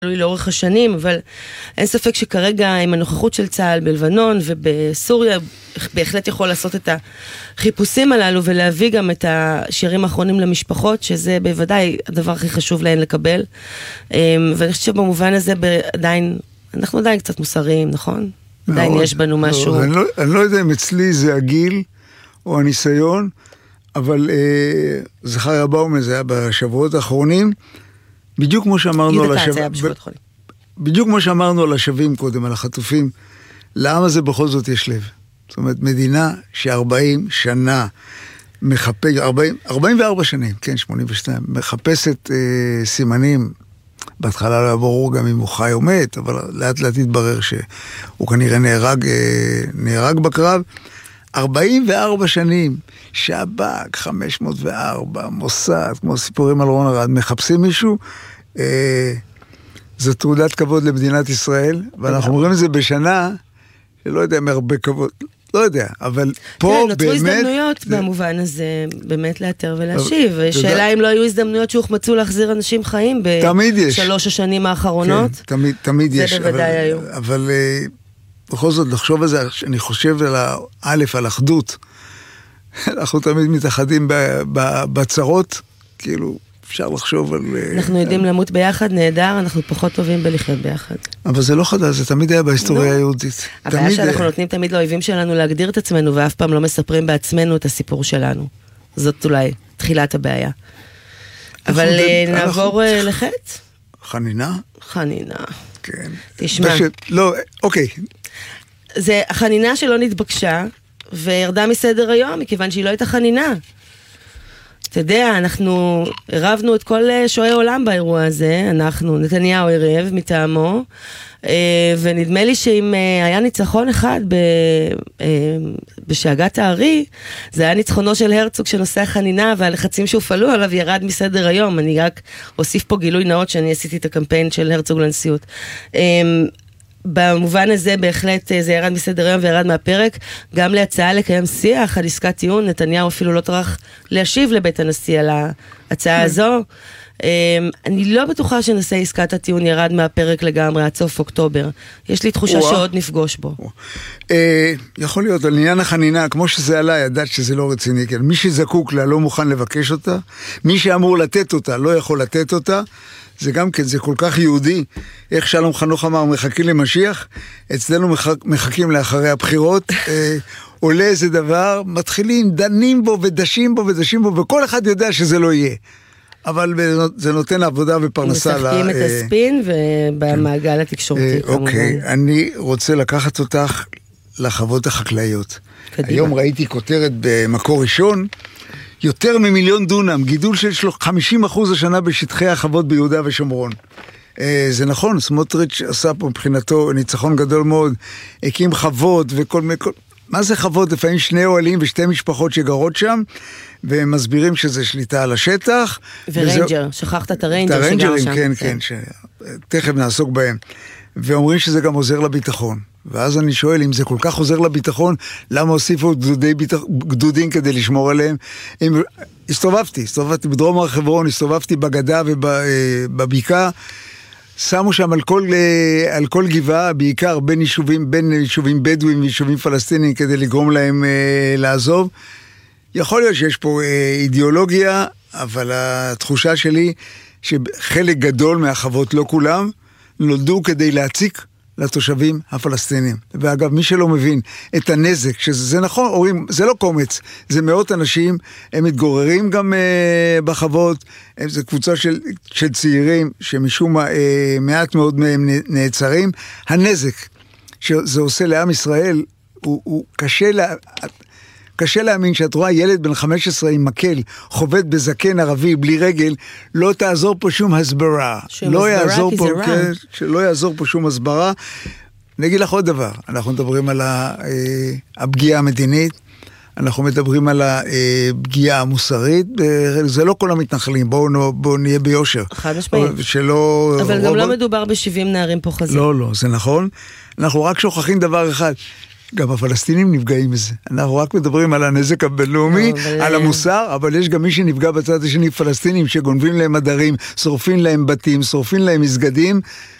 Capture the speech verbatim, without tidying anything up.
לאורך השנים, אבל אין ספק שכרגע עם הנוכחות של צה"ל בלבנון ובסוריה בהחלט יכול לעשות את החיפושים הללו ולהביא גם את השירים האחרונים למשפחות, שזה בוודאי הדבר הכי חשוב להן לקבל. ואני חושבת שבמובן הזה עדיין, אנחנו עדיין קצת מוסריים, נכון? עדיין יש בנו משהו. אני לא, אני לא יודע אם אצלי זה הגיל או הניסיון, אבל זכריה באומל זה היה בשבועות האחרונים, בדיוק כמו שאמרנו על השבים, בדיוק כמו שאמרנו על השבים קודם, על החטופים, לעם הזה בכל זאת יש לב. זאת אומרת, מדינה ש-ארבעים שנה מחפש, ארבעים וארבע שנים, כן, שמונים ושתיים, מחפשת אה, סימנים, בהתחלה לא היה ברור גם אם הוא חי או מת, אבל לאט לאט התברר שהוא כנראה נהרג, אה, נהרג בקרב. ארבעים וארבע שנים, שב"כ, חמש מאות וארבע, מוסד, כמו סיפורים על רון ארד, מחפשים מישהו, אה, זו תעודת כבוד למדינת ישראל, ואנחנו אומרים את זה בשנה, שלא יודע מהרבה כבוד, לא יודע, אבל פה באמת... נוצרו הזדמנויות במובן הזה, באמת לאתר ולהשיב, שאלה אם לא היו הזדמנויות שהוחמצו להחזיר אנשים חיים בשלוש השנים האחרונות, תמיד יש, זה בוודאי היו. אבל בכל זאת, לחשוב על זה, אני חושב על א', על אחדות, אנחנו תמיד מתאחדים בצרות, כאילו... אפשר לחשוב על... אנחנו יודעים למות ביחד, נהדר, אנחנו פחות טובים בלחיות ביחד. אבל זה לא חדש, זה תמיד היה בהיסטוריה היהודית. הבעיה שאנחנו נותנים תמיד לאויבים שלנו להגדיר את עצמנו, ואף פעם לא מספרים בעצמנו את הסיפור שלנו. זאת אולי תחילת הבעיה. אבל נעבור לחץ? חנינה? חנינה. כן. תשמע. לא, אוקיי. זה החנינה שלא נתבקשה, וירדה מסדר היום, מכיוון שהיא לא הייתה חנינה. אתה יודע, אנחנו הרבנו את כל שועי עולם באירוע הזה, אנחנו, נתניהו ערב מטעמו, ונדמה לי שאם היה ניצחון אחד בשאגת הארי, זה היה ניצחונו של הרצוג שנושא החנינה, והלחצים שהופעלו עליו ירד מסדר היום. אני רק אוסיף פה גילוי נאות שאני עשיתי את הקמפיין של הרצוג לנשיאות. במובן הזה בהחלט זה ירד מסדר היום וירד מהפרק, גם להצעה לקיים שיח על עסקת טיעון, נתניהו אפילו לא טרח להשיב לבית הנשיא על ההצעה הזו. אני לא בטוחה שנושא עסקת הטיעון ירד מהפרק לגמרי עד סוף אוקטובר. יש לי תחושה שעוד נפגוש בו. יכול להיות, על עניין החנינה, כמו שזה עלה, ידעת שזה לא רציני, מי שזקוק לה לא מוכן לבקש אותה, מי שאמור לתת אותה לא יכול לתת אותה, זה גם כן, זה כל כך יהודי, איך שלום חנוך אמר, מחכים למשיח, אצלנו מחכים לאחרי הבחירות, אה, עולה איזה דבר, מתחילים, דנים בו ודשים בו ודשים בו, וכל אחד יודע שזה לא יהיה. אבל זה נותן עבודה ופרנסה. משחקים את הספין ובמעגל התקשורתי. אוקיי, אני רוצה לקחת אותך לחוות החקלאיות. היום ראיתי כותרת במקור ראשון, יותר ממיליון דונם, גידול של חמישים אחוז השנה בשטחי החוות ביהודה ושומרון. זה נכון, סמוטריץ' עשה פה מבחינתו ניצחון גדול מאוד, הקים חוות וכל מיני... מה זה חוות? לפעמים שני אוהלים ושתי משפחות שגרות שם, והם מסבירים שזה שליטה על השטח. וריינג'ר, וזה... שכחת את הריינג'ר שגר שם. את הריינג'רים, כן, כן, כן, שתכף נעסוק בהם. ואומרים שזה גם עוזר לביטחון. ואז אני שואל, אם זה כל כך עוזר לביטחון, למה הוסיפו גדודי ביטח... גדודים כדי לשמור עליהם? אם... הסתובבתי, הסתובבתי בדרום הר חברון, הסתובבתי בגדה ובבקעה, שמו שם על כל, על כל גבעה, בעיקר בין יישובים, בין יישובים בדואים ויישובים פלסטינים, כדי לגרום להם אה, לעזוב. יכול להיות שיש פה אה, אידיאולוגיה, אבל התחושה שלי, שחלק גדול מהחוות, לא כולם, נולדו כדי להציק לתושבים הפלסטינים. ואגב, מי שלא מבין את הנזק, שזה נכון, אומרים, זה לא קומץ, זה מאות אנשים, הם מתגוררים גם uh, בחוות, זה קבוצה של, של צעירים, שמשום מה, uh, מעט מאוד מהם נעצרים. הנזק שזה עושה לעם ישראל, הוא, הוא קשה לה... קשה להאמין שאת רואה ילד בן חמש עשרה עם מקל, חובט בזקן ערבי בלי רגל, לא תעזור פה שום הסברה. שום לא הסברה יעזור כי פה, זה רע. כן, שלא יעזור פה שום הסברה. נגיד לך עוד דבר, אנחנו מדברים על הפגיעה המדינית, אנחנו מדברים על הפגיעה המוסרית, זה לא כל המתנחלים, בואו בוא נהיה ביושר. חד משמעית. שלא... אבל גם לא מדובר ב-שבעים נערים פה חזים. לא, לא, זה נכון. אנחנו רק שוכחים דבר אחד, גם הפלסטינים נפגעים מזה. אנחנו רק מדברים על הנזק הבינלאומי, על המוסר, אבל יש גם מי שנפגע בצד השני, פלסטינים שגונבים להם עדרים, שורפים להם בתים, שורפים להם מסגדים,